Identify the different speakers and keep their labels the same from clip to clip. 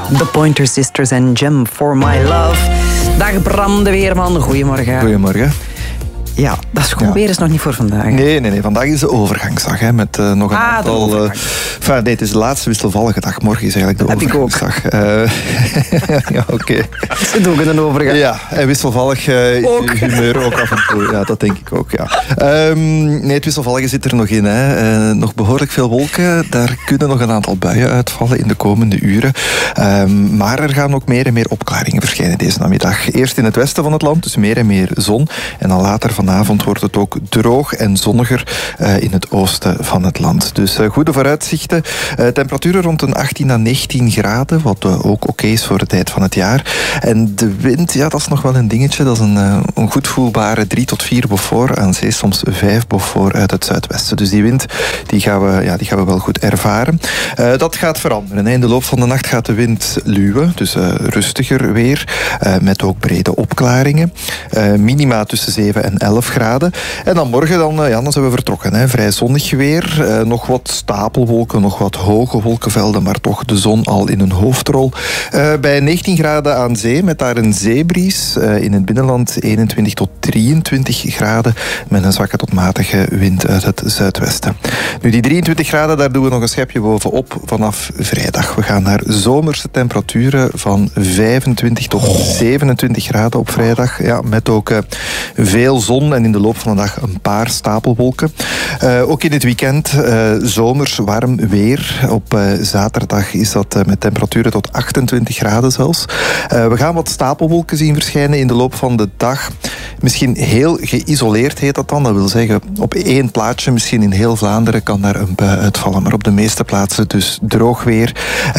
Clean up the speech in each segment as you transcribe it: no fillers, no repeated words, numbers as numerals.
Speaker 1: The Pointer Sisters en Gem for My Love. Dag Bram de Weerman, goedemorgen.
Speaker 2: Goedemorgen.
Speaker 1: Ja, dat is gewoon weer eens nog niet voor vandaag. Hè?
Speaker 2: Nee. Vandaag is de overgangsdag. Hè, met nog een aantal... nee, het is de laatste wisselvallige dag. Morgen is eigenlijk de overgangsdag. Ja, oké.
Speaker 1: Ze doen een overgang.
Speaker 2: Ja, en wisselvallig humeur ook af en toe. Ja, dat denk ik ook, ja. Nee, het wisselvallige zit er nog in. Hè. Nog behoorlijk veel wolken. Daar kunnen nog een aantal buien uitvallen in de komende uren. Maar er gaan ook meer en meer opklaringen verschijnen deze namiddag. Eerst in het westen van het land, dus meer en meer zon. En dan later vanavond wordt het ook droog en zonniger in het oosten van het land. Dus goede vooruitzichten. Temperaturen rond een 18 à 19 graden, wat ook oké is voor de tijd van het jaar. En de wind, ja, dat is nog wel een dingetje. Dat is een goed voelbare 3 tot 4 Beaufort, aan zee soms 5 Beaufort uit het zuidwesten. Dus die wind die gaan we wel goed ervaren. Dat gaat veranderen. In de loop van de nacht gaat de wind luwen, dus rustiger weer, met ook brede opklaringen. Minima tussen 7 en 11 graden. En dan morgen dan zijn we vertrokken. Hè. Vrij zonnig weer. Nog wat stapelwolken, nog wat hoge wolkenvelden, maar toch de zon al in een hoofdrol. Bij 19 graden aan zee, met daar een zeebries. In het binnenland 21 tot 23 graden, met een zwakke tot matige wind uit het zuidwesten. Nu, die 23 graden, daar doen we nog een schepje bovenop vanaf vrijdag. We gaan naar zomerse temperaturen van 25 tot 27 graden op vrijdag. Ja, met ook veel zon en in de loop van de dag een paar stapelwolken. Ook in het weekend zomers warm weer. Op zaterdag is dat met temperaturen tot 28 graden zelfs. We gaan wat stapelwolken zien verschijnen in de loop van de dag. Misschien heel geïsoleerd heet dat dan. Dat wil zeggen, op één plaatsje, misschien in heel Vlaanderen, kan daar een bui uitvallen. Maar op de meeste plaatsen dus droog weer.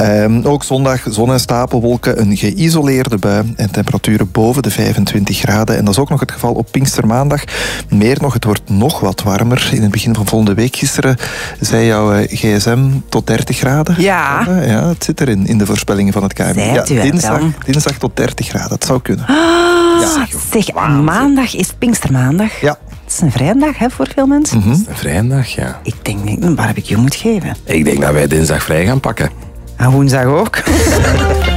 Speaker 2: Ook zondag zon en stapelwolken, een geïsoleerde bui en temperaturen boven de 25 graden. En dat is ook nog het geval op Pinkstermaandag. Meer nog, het wordt nog wat warmer. In het begin van volgende week, gisteren, zei jouw gsm tot 30 graden.
Speaker 1: Ja.
Speaker 2: Ja, het zit erin in de voorspellingen van het KNMI. Ja, dinsdag tot 30 graden, dat zou kunnen.
Speaker 1: Zeg, maandag is Pinkstermaandag.
Speaker 2: Ja.
Speaker 1: Het is een vrije dag, hè, voor veel mensen.
Speaker 3: Het is een vrije dag, ja.
Speaker 1: Ik denk, waar heb ik je moet geven?
Speaker 3: Ik denk dat wij dinsdag vrij gaan pakken.
Speaker 1: En woensdag ook.